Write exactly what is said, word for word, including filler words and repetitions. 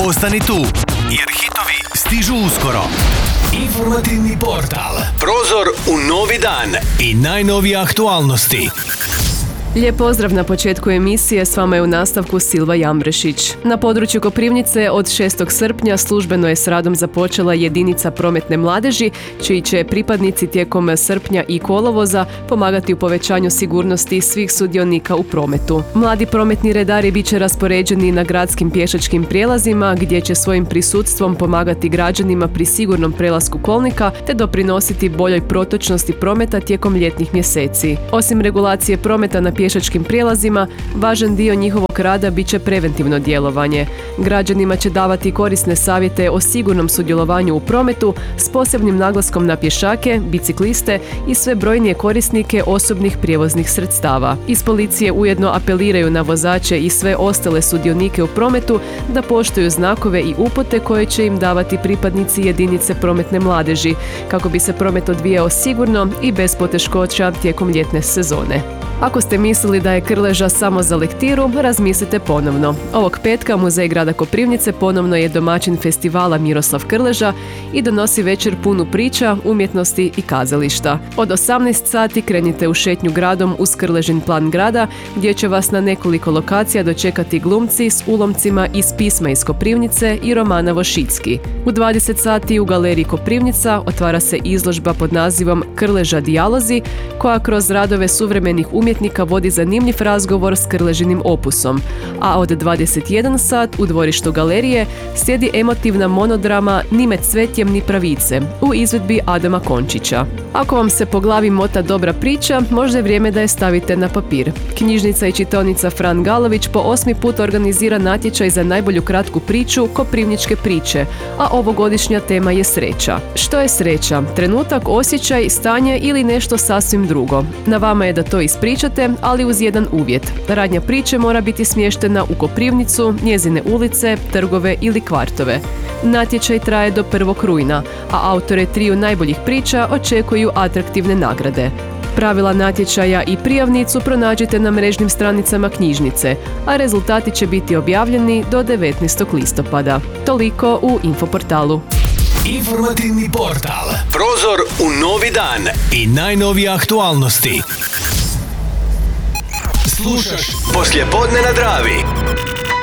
Ostani tu, jer hitovi stižu uskoro. Informativni portal. Prozor u novi dan i najnovije aktualnosti. Lijep pozdrav na početku emisije, s vama je u nastavku Silva Jambrešić. Na području Koprivnice od šestog srpnja službeno je s radom započela jedinica prometne mladeži, čiji će pripadnici tijekom srpnja i kolovoza pomagati u povećanju sigurnosti svih sudionika u prometu. Mladi prometni redari bit će raspoređeni na gradskim pješačkim prijelazima, gdje će svojim prisustvom pomagati građanima pri sigurnom prelasku kolnika te doprinositi boljoj protočnosti prometa tijekom ljetnih mjeseci. Osim regulacije prometa na pješačkim prijelazima, važan dio njihovog rada bit će preventivno djelovanje. Građanima će davati korisne savjete o sigurnom sudjelovanju u prometu s posebnim naglaskom na pješake, bicikliste i sve brojnije korisnike osobnih prijevoznih sredstava. Iz policije ujedno apeliraju na vozače i sve ostale sudionike u prometu da poštuju znakove i upute koje će im davati pripadnici jedinice prometne mladeži, kako bi se promet odvijao sigurno i bez poteškoća tijekom ljetne sezone. Ako ste mislili da je Krleža samo za lektiru, razmislite ponovno. Ovog petka Muzej grada Koprivnice ponovno je domaćin festivala Miroslav Krleža i donosi večer punu priča, umjetnosti i kazališta. Od osamnaest sati krenite u šetnju gradom uz Krležin plan grada, gdje će vas na nekoliko lokacija dočekati glumci s ulomcima iz pisma iz Koprivnice i romana Vošicki. U dvadeset sati u galeriji Koprivnica otvara se izložba pod nazivom Krleža dijalozi, koja kroz radove suvremenih umjetnika umjetnika vodi zanimljiv razgovor s Krležinim opusom, a od dvadeset jedan sat u dvorištu galerije slijedi emotivna monodrama Ni med cvetjem ni pravice u izvedbi Adama Končića. Ako vam se po glavi mota dobra priča, možda je vrijeme da je stavite na papir. Knjižnica i čitaonica Fran Galović po osmi put organizira natječaj za najbolju kratku priču Koprivničke priče, a ovogodišnja tema je sreća. Što je sreća? Trenutak, osjećaj, stanje ili nešto sasvim drugo? Na vama je da to ispričate, ali uz jedan uvjet. Radnja priče mora biti smještena u Koprivnicu, njezine ulice, trgove ili kvartove. Natječaj traje do prvog rujna, a autore triju najboljih priča očekuju atraktivne nagrade. Pravila natječaja i prijavnicu pronađite na mrežnim stranicama knjižnice, a rezultati će biti objavljeni do devetnaestog listopada. Toliko u Infoportalu. Informativni portal. Prozor u novi dan i najnovije aktualnosti. Slušaš Poslijepodne na Dravi.